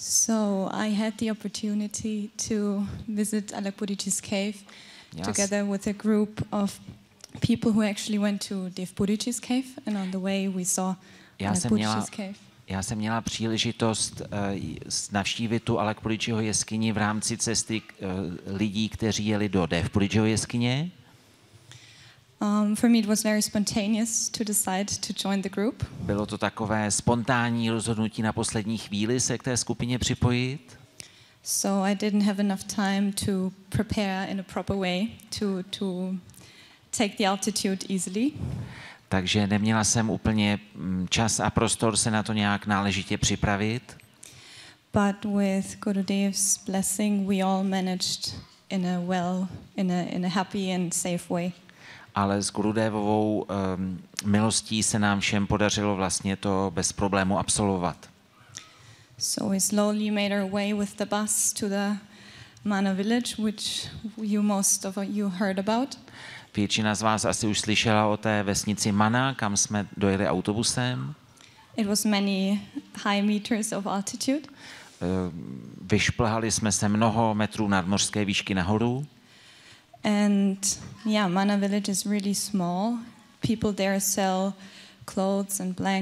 So I had the opportunity to visit Alakbudici's cave together with a group of people who actually went to Dev Budici's cave, and on the way we saw Alakbudici's cave. Já jsem měla příležitost navštívit tu Alakbudiciho jeskyni v rámci cesty lidí, kteří jeli do Dev Budiciho jeskyně. For me it was very spontaneous to decide to join the group. Bylo to takové spontánní rozhodnutí na poslední chvíli se k té skupině připojit. So I didn't have enough time to prepare in a proper way to take the altitude easily. Takže neměla jsem úplně čas a prostor se na to nějak náležitě připravit. But with Gurudev's blessing we all managed in a happy and safe way. Ale s Gurudevovou milostí se nám všem podařilo vlastně to bez problému absolvovat. So we slowly made our way with the bus to the Mana village, which most of you heard about. Většina z vás asi už slyšela o té vesnici Mana, kam jsme dojeli autobusem. It was many high meters of altitude. Vyšplhali jsme se mnoho metrů nadmořské výšky nahoru. And yeah, Mana village is really small. People there sell clothes and blankets